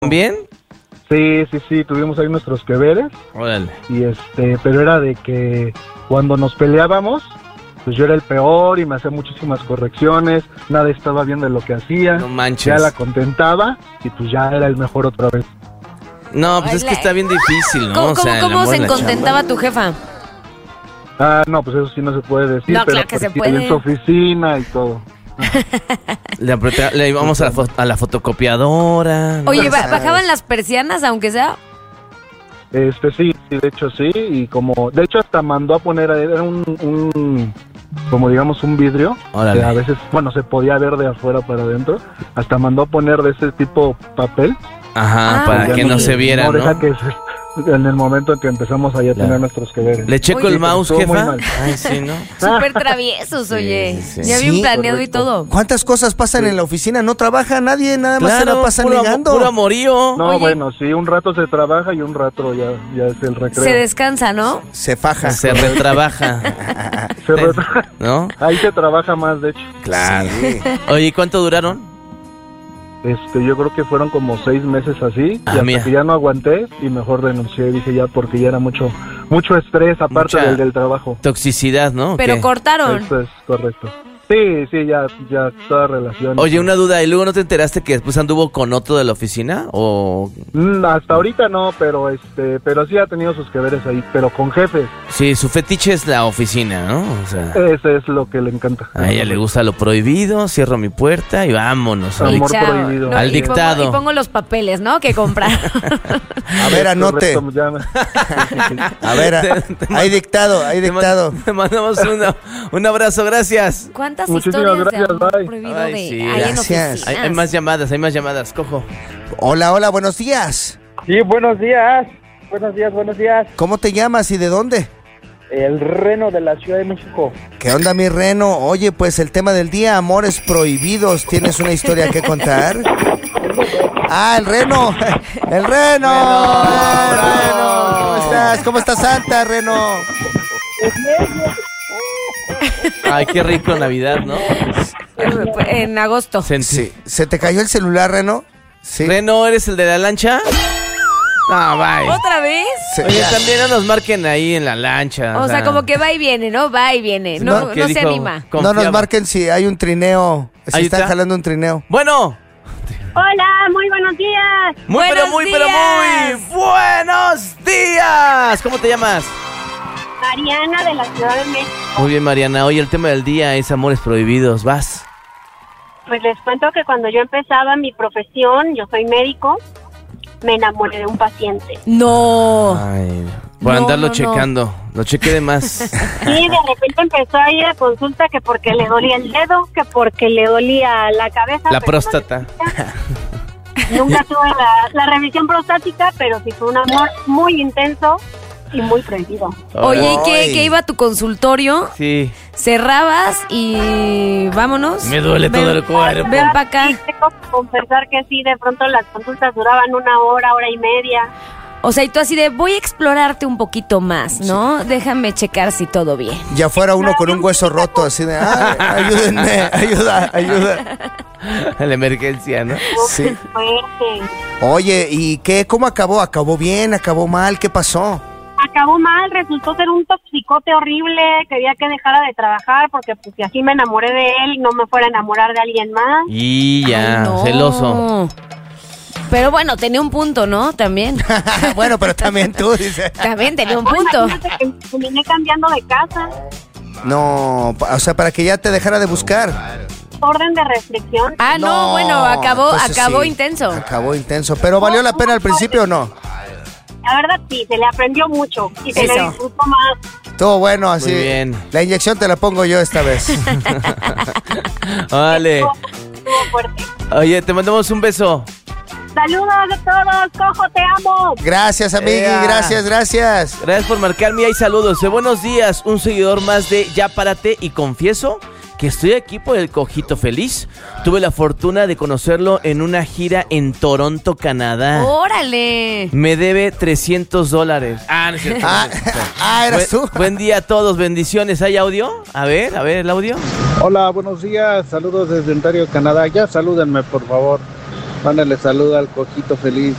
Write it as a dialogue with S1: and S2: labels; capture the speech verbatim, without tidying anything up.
S1: ¿Bien?
S2: Sí, sí, sí, tuvimos ahí nuestros que veres.
S1: Órale.
S2: Y este, pero era de que cuando nos peleábamos, pues yo era el peor y me hacía muchísimas correcciones, nada estaba bien de lo que hacía.
S1: No manches.
S2: Ya la contentaba y pues ya era el mejor otra vez.
S1: No, pues es que está bien difícil, ¿no?
S3: ¿Cómo,
S1: O sea,
S3: cómo,
S1: el
S3: cómo
S1: amor
S3: se
S1: en la
S3: contentaba
S1: chamba.
S3: tu jefa?
S2: Ah, no, pues eso sí no se puede decir,
S3: No,
S2: pero
S3: claro que se
S2: pues, sí,
S3: puede.
S2: en su oficina y todo.
S1: Le, apreté- le íbamos a la, fo- a la fotocopiadora. ¿no?
S3: Oye,
S1: Ya
S3: ba-
S1: sabes.
S3: ¿bajaban las persianas aunque sea?
S2: Este sí, sí, de hecho sí, y como, de hecho hasta mandó a poner, era un, un como digamos un vidrio,
S1: Órale.
S2: que a veces, bueno, se podía ver de afuera para adentro, hasta mandó a poner de ese tipo papel.
S1: Ajá,
S3: Ah,
S1: para
S2: Ya
S1: que no se viera,
S2: no
S1: ¿no?
S2: deja que se- en el momento en que empezamos ahí a
S1: Claro.
S2: tener nuestros que veres.
S1: ¿Le checo
S3: Oye,
S1: el mouse,
S2: estuvo muy
S1: jefa?
S2: mal.
S1: Ay, sí, ¿no?
S3: Súper traviesos, oye.
S1: sí, sí.
S3: Ya
S4: Sí,
S3: bien planeado
S2: correcto.
S3: y todo.
S4: ¿Cuántas cosas pasan en la oficina? No trabaja nadie, nada más se la pasan
S1: puro,
S4: ligando.
S1: puro amorío.
S2: No,
S3: Oye.
S2: bueno, sí, un rato se trabaja y un rato ya, ya es el recreo.
S3: Se descansa, ¿no?
S4: Se faja.
S1: Se retrabaja,
S2: Se re-
S1: ¿no?
S2: Ahí se trabaja más, de hecho.
S4: Claro. Sí.
S1: Oye, ¿y cuánto duraron?
S2: Este, yo creo que fueron como seis meses así,
S1: Ah,
S2: y hasta
S1: mira.
S2: que ya no aguanté y mejor renuncié, dije ya, porque ya era mucho mucho estrés aparte
S1: Mucha-
S2: del, del trabajo.
S1: Toxicidad, ¿no? ¿O
S3: Pero
S1: qué?
S3: cortaron.
S2: Eso es correcto. Sí, sí, ya, ya toda relación.
S1: Oye, una duda, ¿y luego no te enteraste que después anduvo con otro de la oficina? ¿O...?
S2: Mm, hasta ahorita no, pero este, pero sí ha tenido sus que veres ahí, pero con jefes,
S1: Sí, su fetiche es la oficina, ¿no? O sea,
S2: ese es lo que le encanta.
S1: a ella le gusta lo prohibido, cierro mi puerta y vámonos.
S2: Amor
S3: Y chao.
S2: prohibido.
S1: Al
S3: y pongo-
S1: dictado.
S3: y pongo los papeles, ¿no? Que comprar.
S4: A ver, anote.
S2: Correcto, ya me-
S4: A ver, a-
S1: Te- te
S4: hay dictado, hay
S1: Te man-
S4: dictado.
S1: Te mandamos una- un abrazo, gracias.
S3: ¿Cuántas
S2: Muchísimas
S3: historias
S2: gracias,
S3: de amor
S2: bye.
S3: prohibido
S1: Ay,
S3: de
S1: sí,
S3: hay en
S4: gracias.
S3: oficinas?
S1: Hay, hay más llamadas, hay más llamadas, cojo.
S4: Hola, hola, buenos días.
S5: Sí, buenos días. Buenos días, buenos días.
S4: ¿Cómo te llamas y de dónde?
S5: El Reno de la Ciudad de México.
S4: ¿Qué onda, mi Reno? Oye, pues el tema del día, amores prohibidos. ¿Tienes una historia que contar? Ah, el Reno. El Reno. Eh, Reno. ¿Cómo estás? ¿Cómo estás, Santa, Reno?
S1: Ay, qué rico Navidad, ¿no?
S3: En agosto.
S1: Sentí.
S4: Sí. ¿Se te cayó el celular, Reno? Sí.
S1: Reno, ¿eres el de la lancha? No, bye.
S3: ¿Otra vez?
S4: Se-
S1: Oye,
S4: ya.
S1: también no nos marquen ahí en la lancha.
S3: O sea, como que va y viene, ¿no? Va y viene. No,
S1: No,
S3: no,
S1: ¿qué
S3: se
S1: dijo?
S3: anima.
S4: No
S1: Confiaba.
S4: nos marquen si hay un trineo. Si
S1: Ahí
S4: están
S1: está.
S4: jalando un trineo.
S1: Bueno,
S6: Hola, muy buenos días.
S1: muy pero
S3: Buenos
S1: muy pero
S3: días.
S1: muy buenos días. ¿Cómo te llamas?
S6: Mariana de la Ciudad de México.
S1: Muy bien, Mariana. Hoy el tema del día es amores prohibidos. Vas.
S6: Pues les cuento que cuando yo empezaba mi profesión, yo soy médico, me enamoré de un paciente.
S3: No.
S1: Ay, por
S3: No,
S1: andarlo
S3: no, no.
S1: checando. Lo chequé de más.
S6: Y de repente empezó a ir a consulta que porque le dolía el dedo, que porque le dolía la cabeza.
S1: La
S6: pero
S1: próstata.
S6: no- nunca tuve la, la revisión prostática, pero sí fue un amor muy intenso y muy prohibido.
S3: Oye, ¿y qué,
S4: Ay.
S3: qué iba a tu consultorio?
S1: Sí.
S3: Cerrabas y vámonos.
S1: Me duele
S3: Ven-
S1: todo el cuerpo.
S3: Ven para acá.
S6: Sí, tengo que confesar que sí, de pronto las consultas duraban una hora, hora y media.
S3: O sea, y tú así de, voy a explorarte un poquito más, ¿no? Déjame checar si todo bien.
S4: Ya fuera uno con un hueso roto, así de, "Ay, ayúdenme, ayuda, ayuda".
S1: La emergencia, ¿no?
S4: Sí.
S6: Fuerte.
S4: Oye, ¿y qué? ¿Cómo acabó? ¿Acabó bien? ¿Acabó mal? ¿Qué pasó?
S6: Acabó mal, resultó ser un toxicote horrible, quería que dejara de trabajar porque pues si así me enamoré de él, no me fuera a enamorar de alguien más.
S1: Y ya,
S3: Ay, no.
S1: celoso.
S3: Pero bueno, tenía un punto, ¿no? También.
S4: Bueno, pero también tú, dice.
S3: También tenía un punto.
S6: Imagínate que terminé cambiando de casa,
S4: No, pa- o sea, para que ya te dejara de buscar.
S6: orden de restricción.
S3: Ah, no, bueno, acabó,
S4: entonces
S3: acabó
S4: sí,
S3: intenso.
S4: Acabó intenso. ¿Pero valió la pena al principio o no?
S6: La verdad sí, se le aprendió mucho y se
S3: Eso.
S6: le disfrutó más.
S4: Todo bueno, así.
S1: Muy bien.
S4: La inyección te la pongo yo esta vez.
S1: Vale.
S6: Estuvo, estuvo fuerte.
S1: Oye, te mandamos un beso.
S6: Saludos a todos, Cojo, te amo.
S4: Gracias, amigui,
S1: Ea.
S4: gracias, gracias.
S1: Gracias por marcarme. Hay saludos. De buenos días, un seguidor más de Ya Párate y confieso que estoy aquí por el Cojito Feliz. Tuve la fortuna de conocerlo en una gira en Toronto, Canadá.
S3: ¡Órale!
S1: Me debe trescientos dólares. Ah, no es cierto.
S4: Ah, ah, eras
S1: Buen-
S4: tú.
S1: Buen día a todos, bendiciones. ¿Hay audio? A ver, a ver el audio.
S2: Hola, buenos días, saludos desde Ontario, Canadá. Ya salúdenme, por favor. Mándale saludo al Cojito Feliz.